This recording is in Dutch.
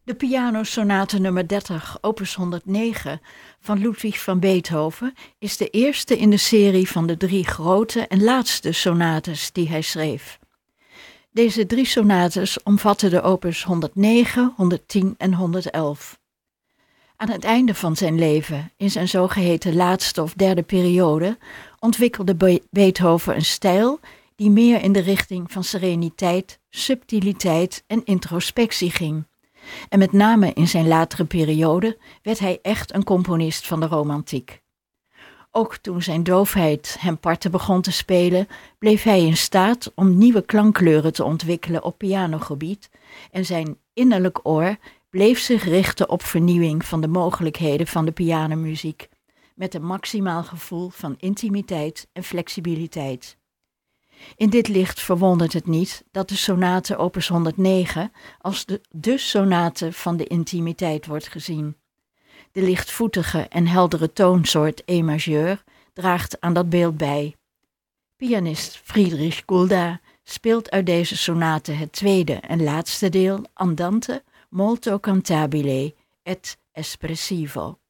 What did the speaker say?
De pianosonate nummer 30, opus 109 van Ludwig van Beethoven is de eerste in de serie van de 3 grote en laatste sonates die hij schreef. Deze 3 sonates omvatten de opus 109, 110 en 111. Aan het einde van zijn leven, in zijn zogeheten laatste of derde periode, ontwikkelde Beethoven een stijl die meer in de richting van sereniteit, subtiliteit en introspectie ging. En met name in zijn latere periode werd hij echt een componist van de romantiek. Ook toen zijn doofheid hem parten begon te spelen, bleef hij in staat om nieuwe klankkleuren te ontwikkelen op pianogebied en zijn innerlijk oor bleef zich richten op vernieuwing van de mogelijkheden van de pianomuziek, met een maximaal gevoel van intimiteit en flexibiliteit. In dit licht verwondert het niet dat de sonate opus 109 als de sonate van de intimiteit wordt gezien. De lichtvoetige en heldere toonsoort E majeur draagt aan dat beeld bij. Pianist Friedrich Gulda speelt uit deze sonate het tweede en laatste deel Andante molto cantabile et espressivo.